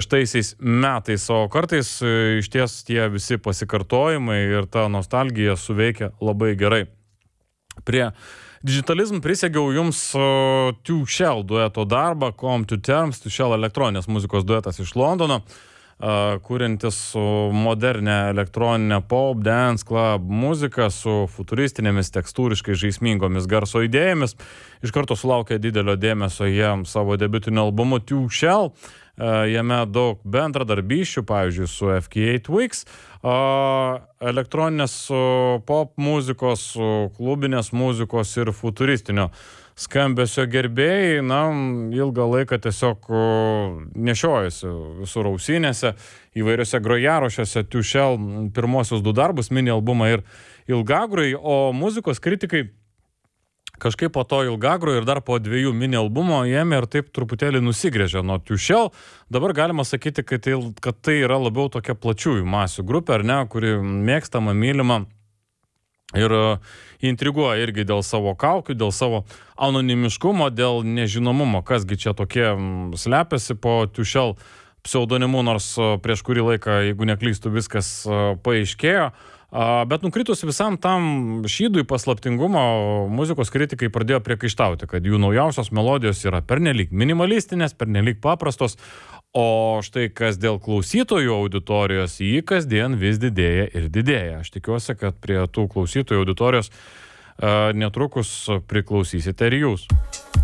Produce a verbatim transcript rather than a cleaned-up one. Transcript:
šeštaisiais metais, o kartais iš ties tie visi pasikartojimai ir ta nostalgija suveikia labai gerai. Prie Digitalism prisegiau jums uh, Two Shell dueto darbą, Come to Terms, Two Shell elektroninės muzikos duetas iš Londono, uh, kuriantis modernę elektroninę pop, dance, club muziką su futuristinėmis tekstūriškai žaismingomis garso idėjomis. Iš karto sulaukė didelio dėmesio jie savo debiutinio albumu Two Shell. Uh, jame daug bendradarbysčių, pavyzdžiui, su F K eight Weeks, uh, elektroninės uh, pop muzikos, uh, klubinės muzikos ir futuristinio skambesio gerbėjai, na, ilgą laiką tiesiog uh, nešiojasi visur ausinėse, įvairiose grojarošiuose. Two Shell pirmosius du darbus, mini albumą ir ilgagroj, o muzikos kritikai kažkaip po to ilgagro ir dar po dviejų mini albumo ėmė ir taip truputėlį nusigrėžė nuo Two Shell. Dabar galima sakyti, kad tai, kad tai yra labiau tokia plačiųjų masių grupė, ar ne, kuri mėgstama, mylima ir intriguoja irgi dėl savo kaukių, dėl savo anonimiškumo, dėl nežinomumo, kasgi čia tokie slepiasi po Two Shell pseudonimu, nors prieš kurį laiką, jeigu neklystu, viskas paaiškėjo. Bet nukritus visam tam šydui paslaptingumo, muzikos kritikai pradėjo priekaištauti, kad jų naujausios melodijos yra pernelyg minimalistinės, pernelyg paprastos, o štai kas dėl klausytojų auditorijos, jį kasdien vis didėja ir didėja. Aš tikiuosi, kad prie tų klausytojų auditorijos netrukus priklausysite ir jūs.